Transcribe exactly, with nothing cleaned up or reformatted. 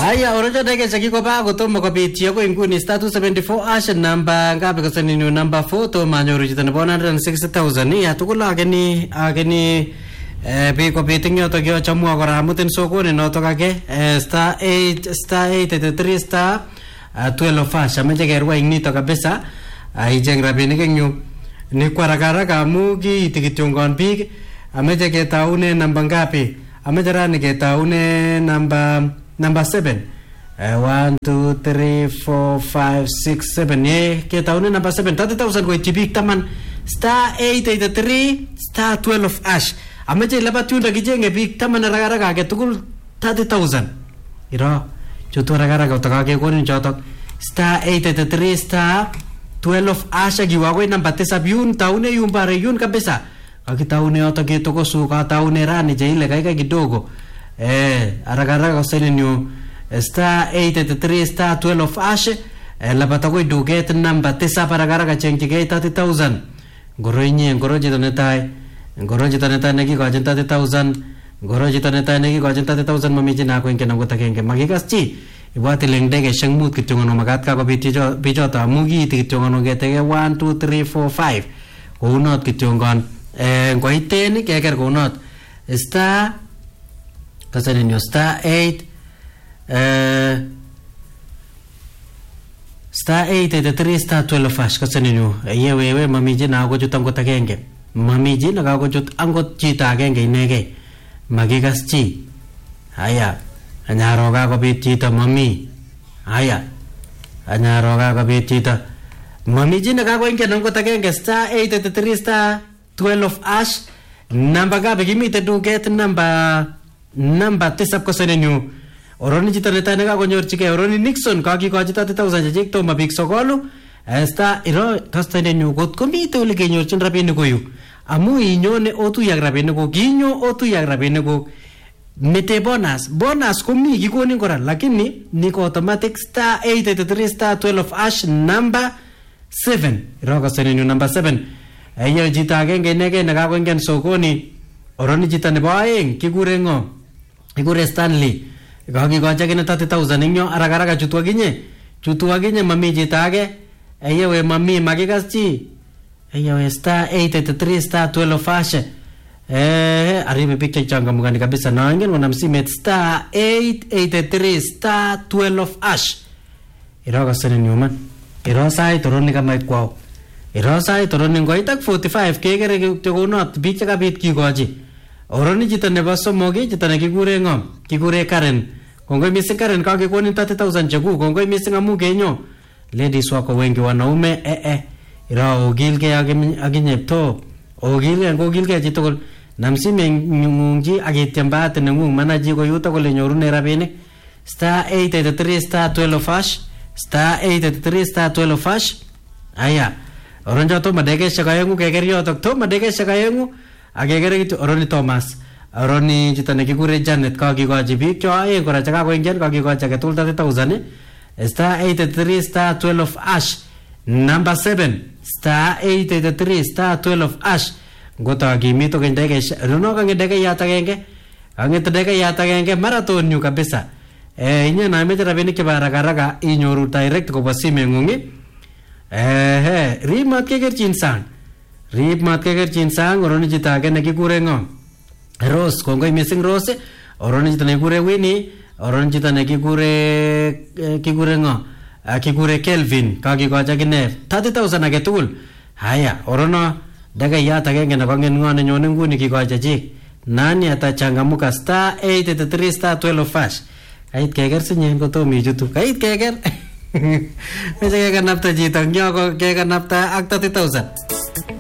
Haya, orodha ndege za kikoba kutomo kopiti yako inguni star two seventy-four ash namba ngapi kasani ni number four to manyoru jitane one hundred sixty thousand ya tukula ageni ageni eh bi kopiti nyoto kyo chamwa kora muten sokoni noto kage star eight star eight eighty-three star twelve ash ameje gerwa inito kabisa aijeng rabinik nyu ni kwarakara kamugi itikityongon big ameje ketaune namba ngapi ameje rani ketaune namba number seven. Uh, one, two, three, four, five, six, seven. Yeah, kita tahu ni number seven. Thirty thousand kau cipik taman. Star eight eight three, star twelve ash. Amaje lepas tu dah kijeng cipik taman raga-raga. Kita tukul thirty thousand. Iro, cutu raga-raga utaka ke kau ni jotok. Star eight eight three, star twelve ash. Giwa kau number tesap yun. Tahu ni yun pare yun kabisa. Kau tahu ni otak itu kau suka tahu ni rani jadi lekai kai kidogo. Eh, araga-raga useni new star eight eight three star twelve ash eh, lapata ko duget number tisa araga-raga cengki ke thirty thousand goroinye goroje tanetai goroje tanetai negi ko thirty thousand goroje tanetai negi ko thirty thousand mamiji na ko inke namgo takenge magigaschi ibati lengdege shangmut kitungono magat ka ko bijo bijota mugi tikitungono getege one two three four five unot kitungon eh ngoiten keker kunot star kasani nyo star eight uh, star eight eight three star twelve ash kasani nyo yewe we mamiji na ako jut anggot agenge mamiji na ako jut anggot chita agenge inege magigas chi haya anyaroga ko bit chita mami haya anyaroga ko bit chita mamiji na ako inge anggot agenge star eight eight three star twelve ash namba gabe gimite do get number number tisap ko senenyu oroni jita neta nega konyor chike oroni Nixon kaki ko jita thirty thousand jik to mabik sokolu esta iro kastenenyu got komite ole kenyor chin rabine ko yu amu inyone otu yak rabine ko ginyo otu yak rabine ko mete bonus bonus komi gikoni kora lakini niko automatic star eight eight three star twelve ash number seven iro kastenenyu number seven ayo jita agenge nege nega ko ngen sokoni oroni jita nebo aeng kigure ngo Igure Stanley. Kaki ko chake na thirty thousand inyo araga-araga chutu aginye. Chutu aginye mami jitage. Eyo we mami magigaschi. Eyo we star eight eight three star twelve ash. Eh aribe picture changa mugani kabisa na ngene wanamsimet star eight eight three star twelve ash. Iroga sene nyuma. Iro sai toroni kama kwao. Iro sai toroni ngoitak forty-five kegere kugonot bicha kabit kigoji. Oroni jita nebo somogi jita ne kigure ngom kigure Karen kongoi missing Karen ka ke koni thirty thousand chagu kongoi missing amu genyo ladies wako wengi wanaume eh eh ira ogil ke aginyepto ogil ke ogil ke jito namsi mengungi agitiamba tenengu manaji ko yuta ko lenyoru ne rabene star eight eight three star twelve ash star eight eight three star twelve ash aya oronjo to madege shakayengu kegerio to to madege shakayengu agegere gitu oroni Thomas oroni jitane kigure Janet ka kigoji bik cho ae kora chaka ko ingen ka kigoji ke tul thirty thousand star eight eight three star twelve ash number seven star eight eight three star twelve ash gota gimi to gendege runo ka gendege yata genge angete dege yata genge marathon nyu kabisa eh inya na meje rabeni ke baragaraga inyoru direct ko basime ngungi eh eh rimat ke gerchin sang Rip mat ke gerchin sang oroni jita ke neki kure ngom Rose kongoi missing Rose oroni jita neki kure Winnie oroni jita neki kure ki kure ngom ki kure Kelvin kaki ko aja kine thirty thousand age tukul haya orono daga ya tage ngena kongen ngone nyone nguni ki ko aja jik nani ata changamuka star eight eight three star twelve ash kait keger sinyen ko to mi jutu kait keger Mese keger napta jita nyo ko keger napta ak thirty thousand